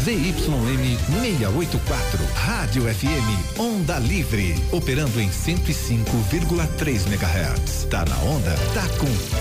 ZYM 684, Rádio FM, Onda Livre, operando em 105,3 MHz. Tá na onda, tá com